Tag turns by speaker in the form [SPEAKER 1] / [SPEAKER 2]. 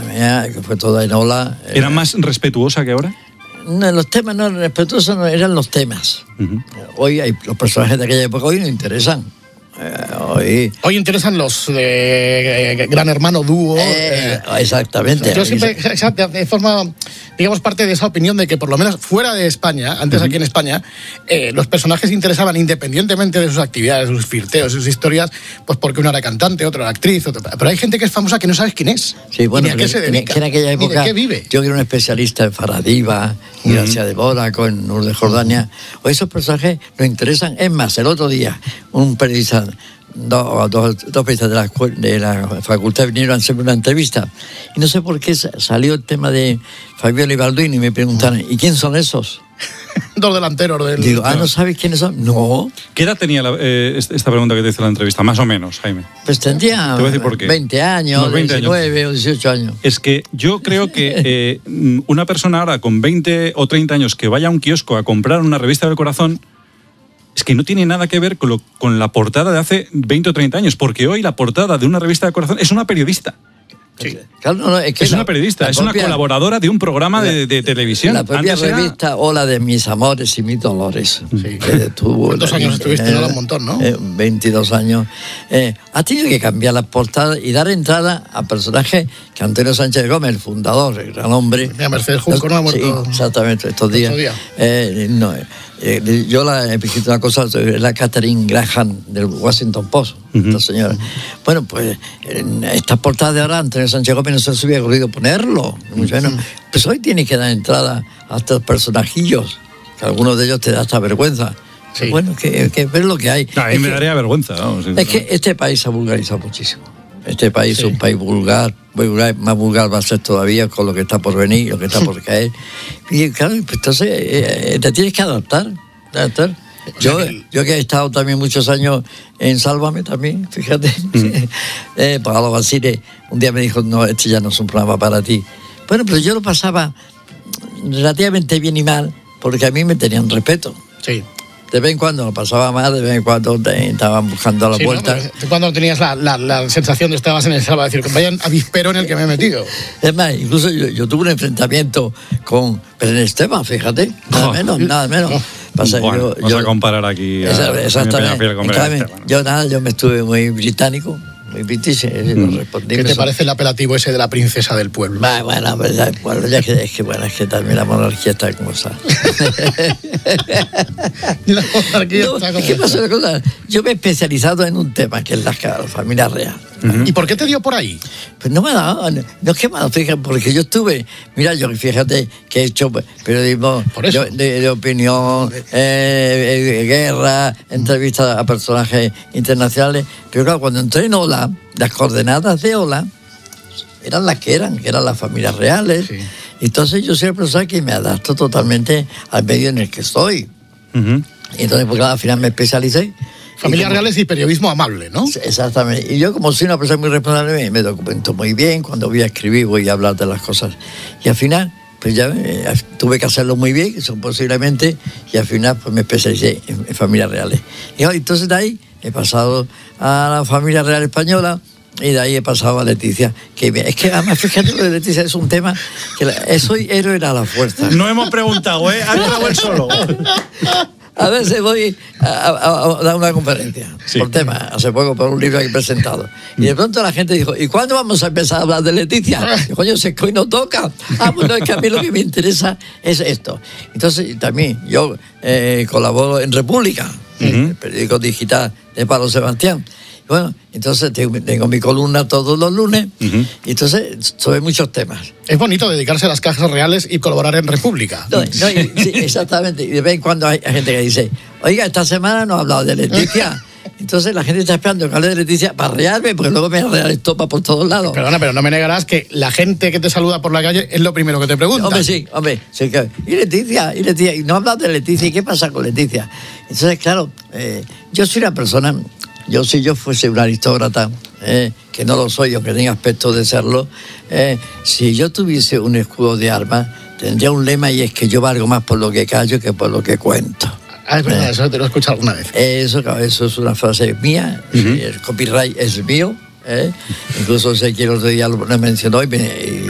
[SPEAKER 1] mía, que fue toda en ola.
[SPEAKER 2] ¿Era más respetuosa que ahora?
[SPEAKER 1] No, los temas no eran respetuosos, no, eran los temas. Uh-huh. Hoy hay los personajes de aquella época, hoy no interesan.
[SPEAKER 3] Hoy interesan los Gran Hermano dúo.
[SPEAKER 1] Exactamente.
[SPEAKER 3] Yo siempre de forma, digamos, parte de esa opinión de que por lo menos fuera de España, antes aquí en España, los personajes interesaban independientemente de sus actividades, sus flirteos, sus historias, pues porque uno era cantante, otro era actriz, pero hay gente que es famosa que no sabes quién es.
[SPEAKER 1] Sí, bueno,
[SPEAKER 3] ni a qué se dedica,
[SPEAKER 1] en aquella época,
[SPEAKER 3] ni de qué vive.
[SPEAKER 1] Yo que era un especialista en Faradiva, y Gracia de Mónaco, en Nur de Jordania, hoy esos personajes nos interesan. Es más, el otro día, un periodista, dos periodistas de la facultad vinieron a hacerme una entrevista y no sé por qué salió el tema de Fabiola y Balduino y me preguntaron, ¿y quién son esos?
[SPEAKER 3] Dos delanteros del...
[SPEAKER 1] Digo, ¿no sabes quiénes son? No.
[SPEAKER 2] ¿Qué edad tenía esta pregunta que te hizo la entrevista? Más o menos, Jaime.
[SPEAKER 1] Pues tendría 20 años, no, 19 o 18 años.
[SPEAKER 2] Es que yo creo que una persona ahora con 20 o 30 años que vaya a un kiosco a comprar una revista del Corazón, es que no tiene nada que ver con la portada de hace 20 o 30 años, porque hoy la portada de una revista del Corazón es una periodista.
[SPEAKER 1] Sí. Claro, no, es
[SPEAKER 2] una periodista, es una colaboradora de un programa de televisión.
[SPEAKER 1] La propia revista Hola de mis amores y mis dolores.
[SPEAKER 3] Sí. ¿Cuántos años estuviste? Un montón, ¿no?
[SPEAKER 1] 22 años. Ha tenido que cambiar las portadas y dar entrada a personajes que Antonio Sánchez Gómez, el fundador, el gran hombre.
[SPEAKER 3] Mira, Mercedes Junco no ha muerto.
[SPEAKER 1] Sí, exactamente, estos días. Yo he escrito una cosa, la Catherine Graham del Washington Post, esta señora. Bueno, pues en estas portadas de ahora, Antonio Sánchez Gómez no se les hubiera ocurrido ponerlo. Bueno, pues hoy tiene que dar entrada a estos personajillos, que algunos de ellos te da hasta vergüenza. Sí. Bueno, que ver lo que hay.
[SPEAKER 2] A mí me daría vergüenza. Vamos,
[SPEAKER 1] es que este país se ha vulgarizado muchísimo. Este país es un país vulgar, más vulgar va a ser todavía con lo que está por venir, lo que está por caer. Y claro, pues entonces te tienes que adaptar. Yo que he estado también muchos años en Sálvame también, fíjate. Pablo Basile un día me dijo, no, este ya no es un programa para ti. Bueno, pero yo lo pasaba relativamente bien y mal, porque a mí me tenían respeto.
[SPEAKER 3] Sí.
[SPEAKER 1] De vez en cuando lo pasaba mal, de vez en cuando te estaban buscando a la puerta.
[SPEAKER 3] ¿No? De cuando tenías la sensación de que estabas en el Salva, decir, que vayan avispero en el que me he metido.
[SPEAKER 1] Es más, incluso yo tuve un enfrentamiento con Belén Esteban, fíjate, nada menos. No.
[SPEAKER 2] Pasa, bueno, vamos a comparar aquí
[SPEAKER 1] exactamente. Yo me estuve muy británico, muy british,
[SPEAKER 3] ¿Qué te parece el apelativo ese de la princesa del pueblo?
[SPEAKER 1] Bueno, es que también la monarquía está como está.
[SPEAKER 3] La monarquía está como
[SPEAKER 1] ¿Qué pasa una cosa? Yo me he especializado en un tema que es la familia real.
[SPEAKER 3] ¿Y por qué te dio por ahí?
[SPEAKER 1] Pues no me ha dado, no es que me ha dado, fíjate, porque yo estuve, mira, fíjate que he hecho periodismo de opinión, guerra, entrevistas a personajes internacionales, pero claro, cuando entré en Ola, las coordenadas de Ola eran las que eran las familias reales. Sí. Entonces yo soy el profesor que me adapto totalmente al medio en el que estoy. Y entonces, pues claro, al final me especialicé.
[SPEAKER 3] Familias reales y periodismo amable, ¿no?
[SPEAKER 1] Exactamente. Y yo, como soy una persona muy responsable, me documento muy bien. Cuando voy a escribir, voy a hablar de las cosas. Y al final, pues ya tuve que hacerlo muy bien, eso posiblemente, y al final pues me especialicé en familias reales. Y entonces de ahí he pasado a la familia real española, y de ahí he pasado a Leticia. Es que además, fíjate, lo de Leticia es un tema que soy héroe a la fuerza.
[SPEAKER 2] No hemos preguntado, Ha entrado él solo.
[SPEAKER 1] A veces voy a dar una conferencia por tema, hace poco por un libro que he presentado. Y de pronto la gente dijo, ¿y cuándo vamos a empezar a hablar de Leticia? Y, coño, si es que hoy no toca. Bueno, es que a mí lo que me interesa es esto. Entonces, también yo colaboro en República, el periódico digital de Pablo Sebastián. Bueno, entonces tengo mi columna todos los lunes, y entonces sobre muchos temas.
[SPEAKER 3] Es bonito dedicarse a las cajas reales y colaborar en República.
[SPEAKER 1] Sí, exactamente. Y de vez en cuando hay gente que dice, oiga, esta semana no ha hablado de Leticia. Entonces la gente está esperando que hable de Leticia para rearme, porque luego me real estopa por todos lados.
[SPEAKER 3] Perdona, pero no me negarás que la gente que te saluda por la calle es lo primero que te pregunta.
[SPEAKER 1] Hombre, sí. ¿Y Leticia? Y no hablas de Leticia, ¿y qué pasa con Leticia? Entonces, claro, yo soy una persona... si yo fuese un aristócrata, que no lo soy, aunque tenga aspecto de serlo, si yo tuviese un escudo de armas, tendría un lema, y es que yo valgo más por lo que callo que por lo que cuento.
[SPEAKER 3] Es verdad, eso te lo he escuchado alguna vez.
[SPEAKER 1] Eso es una frase mía, el copyright es mío. Incluso sé que el otro día lo mencionó y